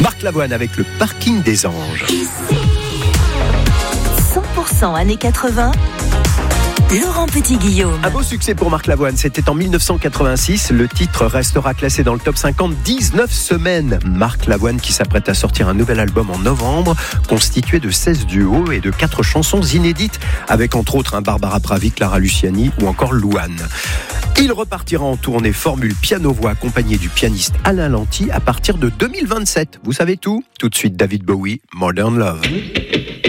Marc Lavoine avec le Parking des Anges. 100% années 80. Laurent Petit-Guillaume. Un beau succès pour Marc Lavoine, c'était en 1986. Le titre restera classé dans le top 50 19 semaines. Marc Lavoine qui s'apprête à sortir un nouvel album en novembre, constitué de 16 duos et de 4 chansons inédites, avec entre autres Barbara Pravi, Clara Luciani ou encore Louane. Il repartira en tournée formule piano-voix accompagné du pianiste Alain Lanty à partir de 2027. Vous savez tout ? Tout de suite David Bowie, Modern Love.